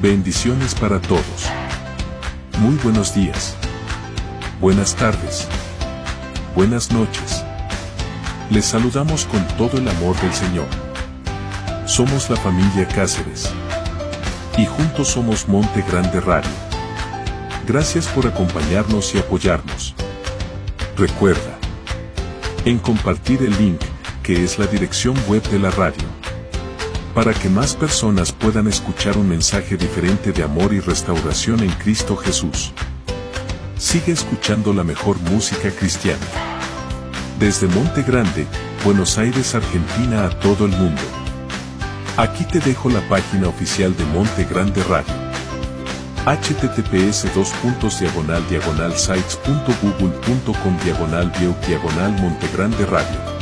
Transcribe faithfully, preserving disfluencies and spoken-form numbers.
Bendiciones para todos. Muy buenos días. Buenas tardes. Buenas noches. Les saludamos con todo el amor del Señor. Somos la familia Cáceres. Y juntos somos Monte Grande Radio. Gracias por acompañarnos y apoyarnos. Recuerda en compartir el link, que es la dirección web de la radio, para que más personas puedan escuchar un mensaje diferente de amor y restauración en Cristo Jesús. Sigue escuchando la mejor música cristiana. Desde Monte Grande, Buenos Aires, Argentina, a todo el mundo. Aquí te dejo la página oficial de Monte Grande Radio. H T T P S dos puntos diagonal diagonal sites punto google punto com diagonal view diagonal Monte Grande Radio.